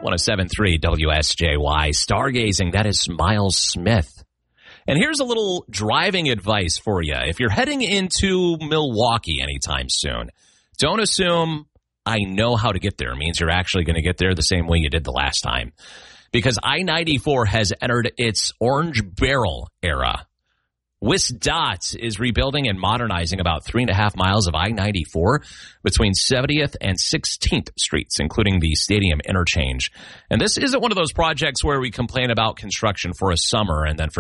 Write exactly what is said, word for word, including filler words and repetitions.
one oh seven point three W S J Y. Stargazing, that is Miles Smith. And here's a little driving advice for you. If you're heading into Milwaukee anytime soon, don't assume I know how to get there. It means you're actually going to get there the same way you did the last time. Because I ninety-four has entered its orange barrel era. WisDOT is rebuilding and modernizing about three and a half miles of I ninety-four between seventieth and sixteenth Streets, including the stadium interchange. And this isn't one of those projects where we complain about construction for a summer and then for